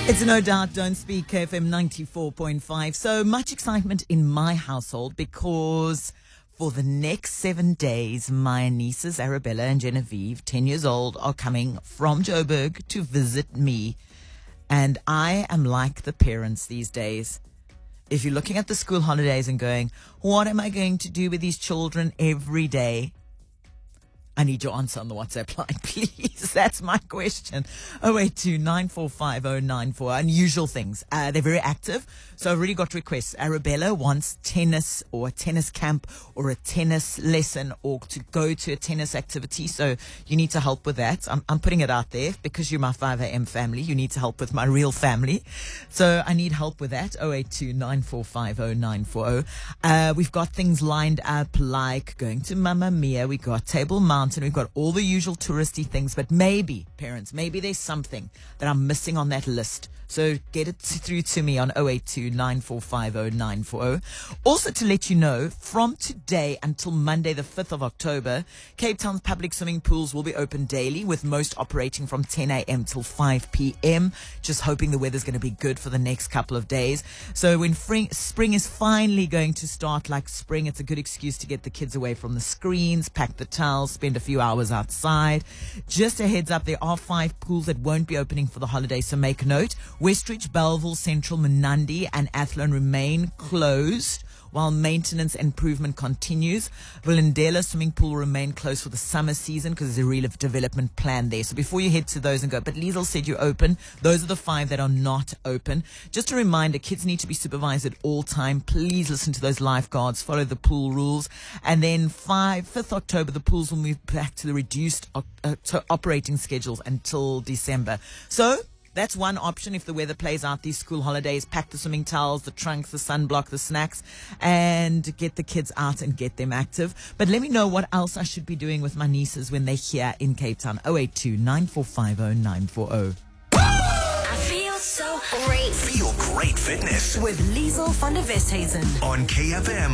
It's No Doubt, Don't Speak, KFM 94.5. So much excitement in my household because for the next 7 days, my nieces Arabella and Genevieve, 10 years old, are coming from Joburg to visit me. And I am like the parents these days. If you're looking at the school holidays and going, what am I going to do with these children every day? I need your answer on the WhatsApp line, please. That's my question. 082-945-094. Unusual things. They're very active. So I've already got requests. Arabella wants tennis or a tennis camp or a tennis lesson or to go to a tennis activity. So you need to help with that. I'm putting it out there because you're my 5am family. You need to help with my real family. So I need help with that. 082-945-0940. We've got things lined up like going to Mamma Mia. We got Table Mountain. We've got all the usual touristy things, but maybe, parents, maybe there's something that I'm missing on that list. So get it through to me on 082-945-0940. Also to let you know, from today until Monday, the 5th of October, Cape Town's public swimming pools will be open daily, with most operating from 10 a.m. till 5 p.m. Just hoping the weather's going to be good for the next couple of days. So when spring is finally going to start like spring, it's a good excuse to get the kids away from the screens, pack the towels, spend a few hours outside. Just a heads up, there are 5 pools that won't be opening for the holiday, so make note. Westridge, Belleville, Central, Menandi and Athlone remain closed while maintenance improvement continues. Villandela swimming pool will remain closed for the summer season because there's a real development plan there. So before you head to those and go, but Liesl said you're open, those are the 5 that are not open. Just a reminder, kids need to be supervised at all time. Please listen to those lifeguards, follow the pool rules. And then 5th October, the pools will move back to the reduced operating schedules until December. So that's one option if the weather plays out these school holidays. Pack the swimming towels, the trunks, the sunblock, the snacks, and get the kids out and get them active. But let me know what else I should be doing with my nieces when they're here in Cape Town. 082-945-0940. I feel so great. Feel great fitness With Liesl van der Westhuizen. on KFM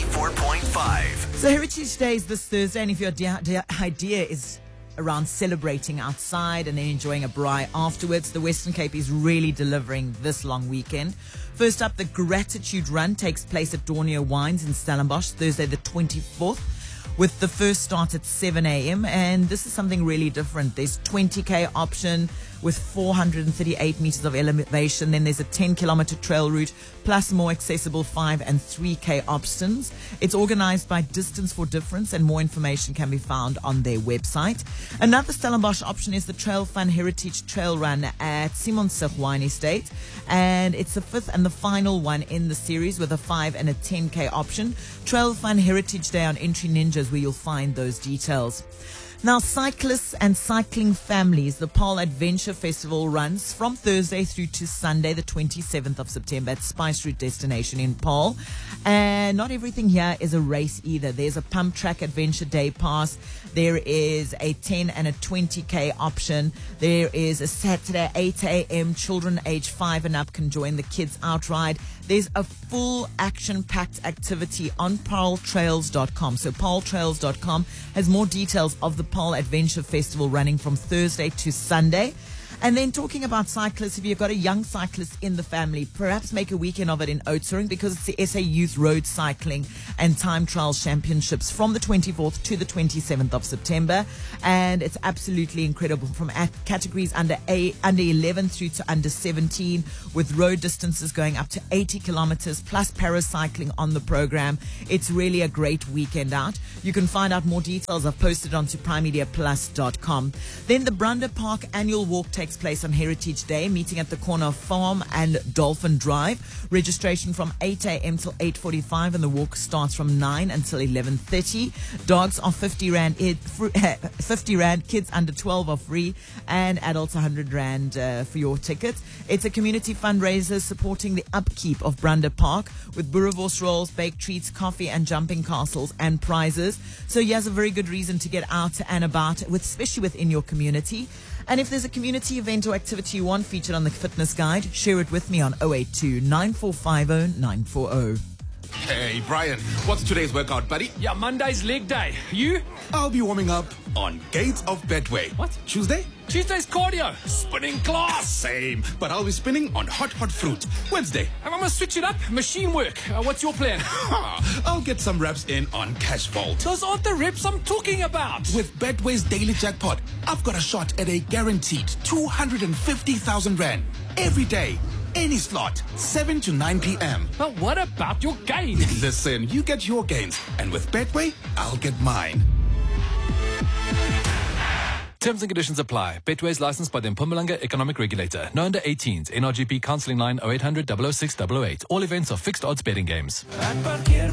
94.5. So Heritage Day is this Thursday, and if your idea is around celebrating outside and then enjoying a braai afterwards, the Western Cape is really delivering this long weekend. First up, the Gratitude Run takes place at Dornier Wines in Stellenbosch, Thursday the 24th, with the first start at 7 a.m. And this is something really different. There's 20k option with 438 meters of elevation. Then there's a 10-kilometer trail route, plus more accessible 5 and 3k options. It's organized by Distance for Difference, and more information can be found on their website. Another Stellenbosch option is the Trail Fun Heritage Trail Run at Simonsig Wine Estate, and it's the 5th and the final one in the series with a 5 and a 10k option. Trail Fun Heritage Day on Entry Ninjas, where you'll find those details. Now, cyclists and cycling families, the Paarl Adventure Festival runs from Thursday through to Sunday, the 27th of September at Spice Route Destination in Paarl. And not everything here is a race either. There's a pump track adventure day pass. There is a 10 and a 20k option. There is a Saturday 8 a.m. Children age 5 and up can join the kids outride. There's a full action-packed activity on paarltrails.com. So paarltrails.com has more details of the Paarl Adventure Festival running from Thursday to Sunday. And then talking about cyclists, if you've got a young cyclist in the family, perhaps make a weekend of it in Oudtshoorn, because it's the SA Youth Road Cycling and Time Trials Championships from the 24th to the 27th of September. And it's absolutely incredible, from categories under 11 through to under 17, with road distances going up to 80 kilometers plus paracycling on the program. It's really a great weekend out. You can find out more details. I've posted onto primediaplus.com. Then the Brunder Park annual walk takes place on Heritage Day, meeting at the corner of Farm and Dolphin Drive. Registration from 8 a.m. till 8:45, and the walk starts from 9 until 11:30. Dogs are 50 rand, 50 rand. Kids under 12 are free, and adults 100 rand for your tickets. It's a community fundraiser supporting the upkeep of Brunder Park, with boerewors rolls, baked treats, coffee, and jumping castles and prizes. So here's a very good reason to get out and about, especially within your community. And if there's a community event or activity you want featured on the fitness guide, share it with me on 082 9450 940. Hey, Brian, what's today's workout, buddy? Yeah, Monday's leg day. You? I'll be warming up on Gates of Betway. What? Tuesday? Tuesday's cardio. Spinning class. Same, but I'll be spinning on hot fruit. Wednesday? I'm going to switch it up. Machine work. What's your plan? I'll get some reps in on Cash Vault. Those aren't the reps I'm talking about. With Betway's daily jackpot, I've got a shot at a guaranteed 250,000 Rand. Every day, any slot, 7 to 9 p.m. But what about your gain? Listen, you get your gains, and with Betway, I'll get mine. Terms and conditions apply. Betway is licensed by the Mpumalanga Economic Regulator. No under 18s. NRGP counseling line 0800 006 008. All events are fixed odds betting games.